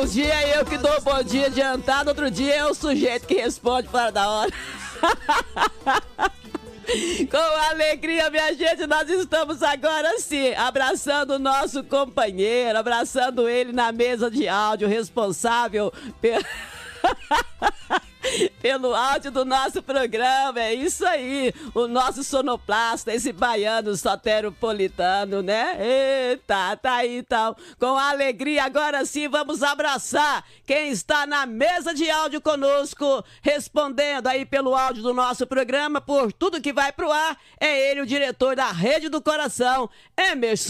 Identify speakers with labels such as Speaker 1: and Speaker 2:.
Speaker 1: uns dias é eu que dou bom dia adiantado, outro dia é o sujeito que responde fora da hora. Com alegria, minha gente, nós estamos agora sim abraçando o nosso companheiro, abraçando ele na mesa de áudio, responsável pelo áudio do nosso programa. É isso aí, o nosso sonoplasta, esse baiano soteropolitano, né? Eita, tá aí então. Com alegria, agora sim vamos abraçar quem está na mesa de áudio conosco, respondendo aí pelo áudio do nosso programa, por tudo que vai pro ar. É ele, o diretor da Rede do Coração, Emerson